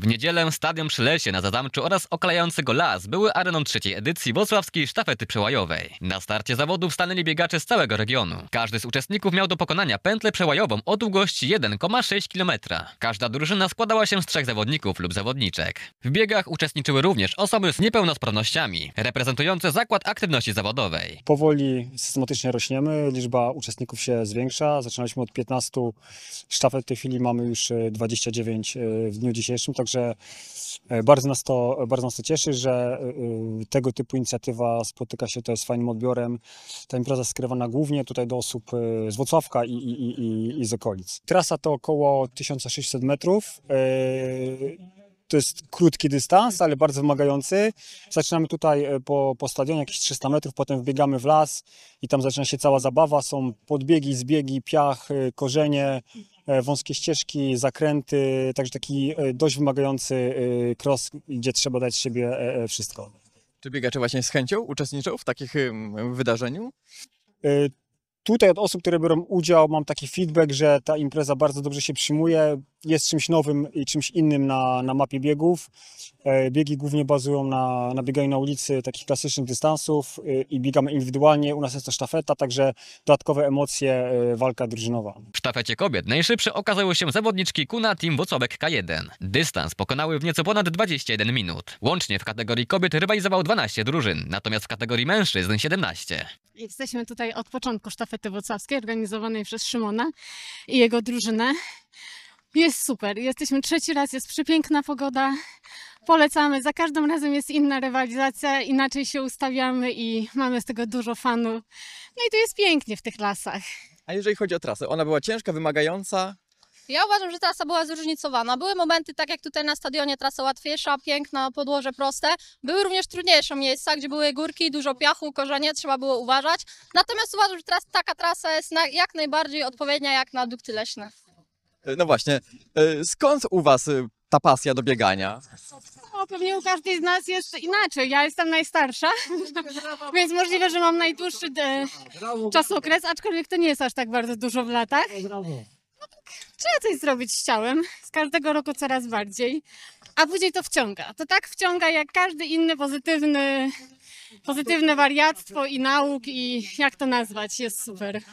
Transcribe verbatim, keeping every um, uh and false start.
W niedzielę stadion przy Lesie na Zazamczu oraz okalający go las były areną trzeciej edycji włocławskiej sztafety przełajowej. Na starcie zawodów stanęli biegacze z całego regionu. Każdy z uczestników miał do pokonania pętlę przełajową o długości jeden przecinek sześć kilometra. Każda drużyna składała się z trzech zawodników lub zawodniczek. W biegach uczestniczyły również osoby z niepełnosprawnościami, reprezentujące Zakład Aktywności Zawodowej. Powoli systematycznie rośniemy, liczba uczestników się zwiększa. Zaczynaliśmy od piętnastu sztafet, w tej chwili mamy już dwadzieścia dziewięć w dniu dzisiejszym, także bardzo nas to, bardzo nas to cieszy, że tego typu inicjatywa spotyka się tutaj z fajnym odbiorem. Ta impreza jest skierowana głównie tutaj do osób z Włocławka i, i, i, i z okolic. Trasa to około tysiąc sześćset metrów. To jest krótki dystans, ale bardzo wymagający. Zaczynamy tutaj po, po stadionie jakieś trzysta metrów, potem wbiegamy w las i tam zaczyna się cała zabawa. Są podbiegi, zbiegi, piach, korzenie, wąskie ścieżki, zakręty. Także taki dość wymagający cross, gdzie trzeba dać z siebie wszystko. Czy biegacze właśnie z chęcią uczestniczą w takich wydarzeniu? Tutaj od osób, które biorą udział, mam taki feedback, że ta impreza bardzo dobrze się przyjmuje. Jest czymś nowym i czymś innym na, na mapie biegów. Biegi głównie bazują na, na bieganiu na ulicy takich klasycznych dystansów i biegamy indywidualnie. U nas jest to sztafeta, także dodatkowe emocje, walka drużynowa. W sztafecie kobiet najszybsze okazały się zawodniczki Kuna Team Włocławek K jeden. Dystans pokonały w nieco ponad dwadzieścia jeden minut. Łącznie w kategorii kobiet rywalizowało dwanaście drużyn, natomiast w kategorii mężczyzn siedemnaście. Jesteśmy tutaj od początku sztafety włocławskiej organizowanej przez Szymona i jego drużynę. Jest super, jesteśmy trzeci raz, jest przepiękna pogoda, polecamy, za każdym razem jest inna rywalizacja, inaczej się ustawiamy i mamy z tego dużo fanu. No i to jest pięknie w tych lasach. A jeżeli chodzi o trasę, ona była ciężka, wymagająca? Ja uważam, że trasa była zróżnicowana. Były momenty, tak jak tutaj na stadionie, trasa łatwiejsza, piękna, podłoże proste. Były również trudniejsze miejsca, gdzie były górki, dużo piachu, korzenie, trzeba było uważać. Natomiast uważam, że teraz taka trasa jest jak najbardziej odpowiednia jak na dukty leśne. No właśnie, skąd u was ta pasja do biegania? No, pewnie u każdej z nas jest inaczej. Ja jestem najstarsza, więc możliwe, że mam najdłuższy de... czasokres, aczkolwiek to nie jest aż tak bardzo dużo w latach. No tak, trzeba coś zrobić z ciałem, z każdego roku coraz bardziej, a później to wciąga. To tak wciąga jak każdy inny pozytywny, pozytywne wariactwo i nauk i jak to nazwać, jest super.